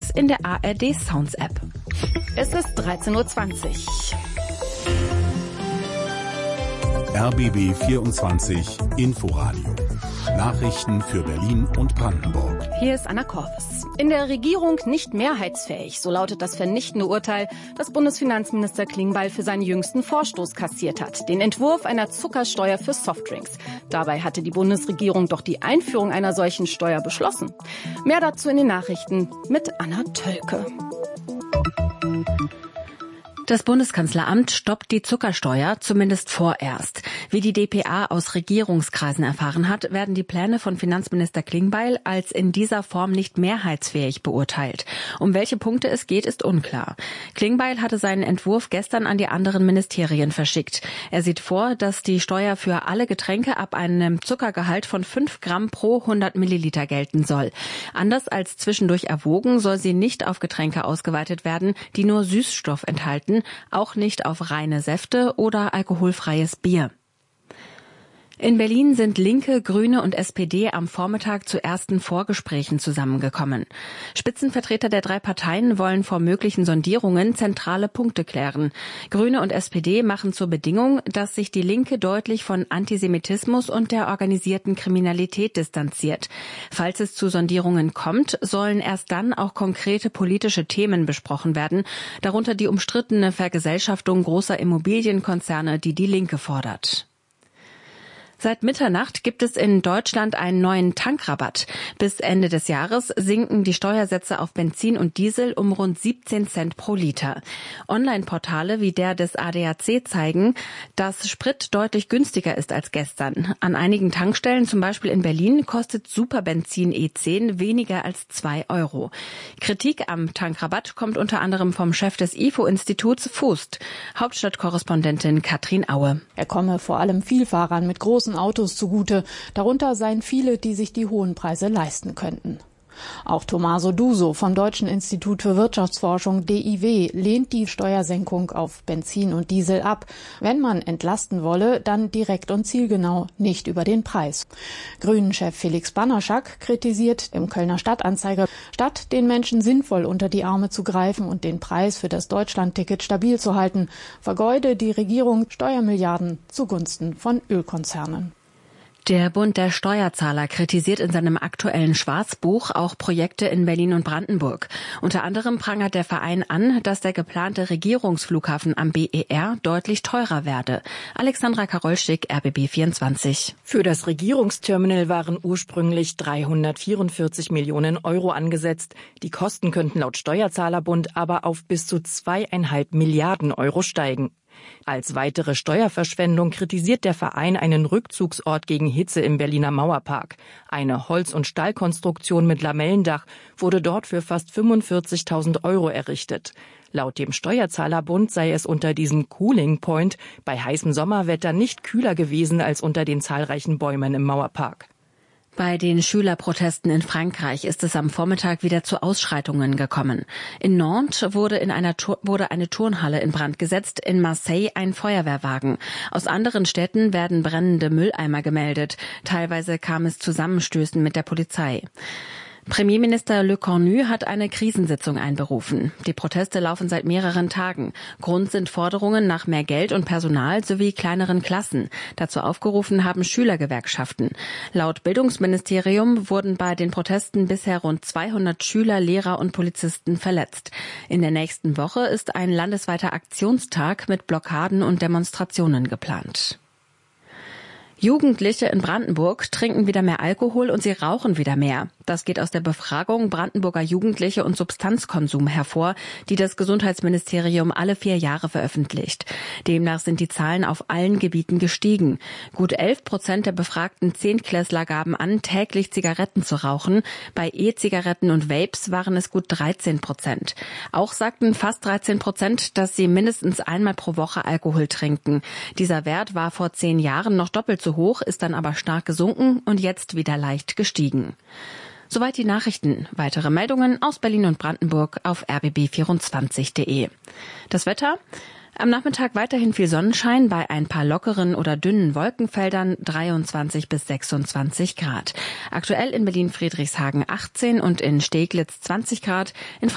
jetzt in der ARD Sounds App. Es ist 13:20 Uhr. RBB 24 Inforadio. Nachrichten für Berlin und Brandenburg. Hier ist Anna Korfes. In der Regierung nicht mehrheitsfähig, so lautet das vernichtende Urteil, das Bundesfinanzminister Klingbeil für seinen jüngsten Vorstoß kassiert hat. Den Entwurf einer Zuckersteuer für Softdrinks. Dabei hatte die Bundesregierung doch die Einführung einer solchen Steuer beschlossen. Mehr dazu in den Nachrichten mit Anna Tölke. Das Bundeskanzleramt stoppt die Zuckersteuer, zumindest vorerst. Wie die dpa aus Regierungskreisen erfahren hat, werden die Pläne von Finanzminister Klingbeil als in dieser Form nicht mehrheitsfähig beurteilt. Um welche Punkte es geht, ist unklar. Klingbeil hatte seinen Entwurf gestern an die anderen Ministerien verschickt. Er sieht vor, dass die Steuer für alle Getränke ab einem Zuckergehalt von 5 Gramm pro 100 Milliliter gelten soll. Anders als zwischendurch erwogen, soll sie nicht auf Getränke ausgeweitet werden, die nur Süßstoff enthalten, auch nicht auf reine Säfte oder alkoholfreies Bier. In Berlin sind Linke, Grüne und SPD am Vormittag zu ersten Vorgesprächen zusammengekommen. Spitzenvertreter der drei Parteien wollen vor möglichen Sondierungen zentrale Punkte klären. Grüne und SPD machen zur Bedingung, dass sich die Linke deutlich von Antisemitismus und der organisierten Kriminalität distanziert. Falls es zu Sondierungen kommt, sollen erst dann auch konkrete politische Themen besprochen werden, darunter die umstrittene Vergesellschaftung großer Immobilienkonzerne, die die Linke fordert. Seit Mitternacht gibt es in Deutschland einen neuen Tankrabatt. Bis Ende des Jahres sinken die Steuersätze auf Benzin und Diesel um rund 17 Cent pro Liter. Online-Portale wie der des ADAC zeigen, dass Sprit deutlich günstiger ist als gestern. An einigen Tankstellen, zum Beispiel in Berlin, kostet Superbenzin E10 weniger als 2 €. Kritik am Tankrabatt kommt unter anderem vom Chef des IFO-Instituts Fust, Hauptstadtkorrespondentin Katrin Aue. Er komme vor allem Vielfahrern mit großen Autos zugute. Darunter seien viele, die sich die hohen Preise leisten könnten. Auch Tommaso Duso vom Deutschen Institut für Wirtschaftsforschung DIW lehnt die Steuersenkung auf Benzin und Diesel ab. Wenn man entlasten wolle, dann direkt und zielgenau, nicht über den Preis. Grünen-Chef Felix Banaschak kritisiert im Kölner Stadtanzeiger, statt den Menschen sinnvoll unter die Arme zu greifen und den Preis für das Deutschlandticket stabil zu halten, vergeude die Regierung Steuermilliarden zugunsten von Ölkonzernen. Der Bund der Steuerzahler kritisiert in seinem aktuellen Schwarzbuch auch Projekte in Berlin und Brandenburg. Unter anderem prangert der Verein an, dass der geplante Regierungsflughafen am BER deutlich teurer werde. Alexandra Karolschik, RBB 24. Für das Regierungsterminal waren ursprünglich 344 Millionen € angesetzt. Die Kosten könnten laut Steuerzahlerbund aber auf bis zu 2,5 Milliarden € steigen. Als weitere Steuerverschwendung kritisiert der Verein einen Rückzugsort gegen Hitze im Berliner Mauerpark. Eine Holz- und Stahlkonstruktion mit Lamellendach wurde dort für fast 45.000 € errichtet. Laut dem Steuerzahlerbund sei es unter diesem Cooling Point bei heißem Sommerwetter nicht kühler gewesen als unter den zahlreichen Bäumen im Mauerpark. Bei den Schülerprotesten in Frankreich ist es am Vormittag wieder zu Ausschreitungen gekommen. In Nantes wurde eine Turnhalle in Brand gesetzt, in Marseille ein Feuerwehrwagen. Aus anderen Städten werden brennende Mülleimer gemeldet. Teilweise kam es zu Zusammenstößen mit der Polizei. Premierminister Le Cornu hat eine Krisensitzung einberufen. Die Proteste laufen seit mehreren Tagen. Grund sind Forderungen nach mehr Geld und Personal sowie kleineren Klassen. Dazu aufgerufen haben Schülergewerkschaften. Laut Bildungsministerium wurden bei den Protesten bisher rund 200 Schüler, Lehrer und Polizisten verletzt. In der nächsten Woche ist ein landesweiter Aktionstag mit Blockaden und Demonstrationen geplant. Jugendliche in Brandenburg trinken wieder mehr Alkohol und sie rauchen wieder mehr. Das geht aus der Befragung Brandenburger Jugendliche und Substanzkonsum hervor, die das Gesundheitsministerium alle 4 Jahre veröffentlicht. Demnach sind die Zahlen auf allen Gebieten gestiegen. Gut 11% der befragten Zehntklässler gaben an, täglich Zigaretten zu rauchen. Bei E-Zigaretten und Vapes waren es gut 13%. Auch sagten fast 13%, dass sie mindestens einmal pro Woche Alkohol trinken. Dieser Wert war vor 10 Jahren noch doppelt so hoch, ist dann aber stark gesunken und jetzt wieder leicht gestiegen. Soweit die Nachrichten. Weitere Meldungen aus Berlin und Brandenburg auf rbb24.de. Das Wetter? Am Nachmittag weiterhin viel Sonnenschein bei ein paar lockeren oder dünnen Wolkenfeldern, 23 bis 26 Grad. Aktuell in Berlin-Friedrichshagen 18 und in Steglitz 20 Grad. In